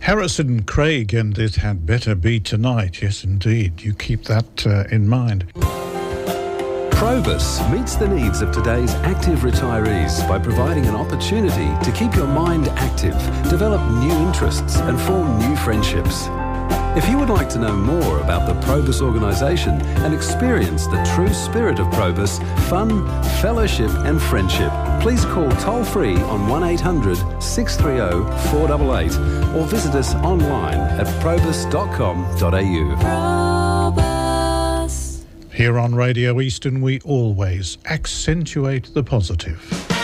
Harrison Craig, and It Had Better Be Tonight. Yes, indeed. You keep that in mind. Probus meets the needs of today's active retirees by providing an opportunity to keep your mind active, develop new interests and form new friendships. If you would like to know more about the Probus organisation and experience the true spirit of Probus, fun, fellowship and friendship, please call toll-free on 1800 630 488 or visit us online at probus.com.au. Here on Radio Eastern, we always accentuate the positive.